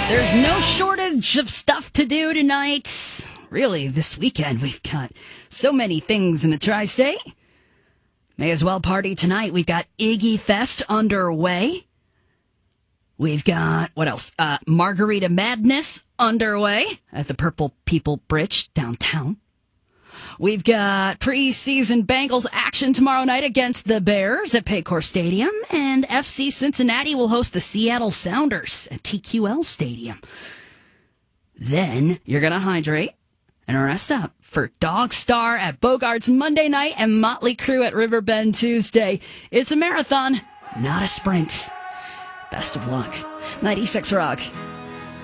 There's no shortage of stuff to do tonight. Really, this weekend we've got so many things in the tri-state. May as well party tonight. We've got Iggy Fest underway. We've got, what else? Margarita Madness underway at the Purple People Bridge downtown. We've got preseason Bengals action tomorrow night against the Bears at Paycor Stadium. And FC Cincinnati will host the Seattle Sounders at TQL Stadium. Then you're going to hydrate and rest up for Dog Star at Bogart's Monday night and Motley Crue at Riverbend Tuesday. It's a marathon, not a sprint. Best of luck. 96 Rock.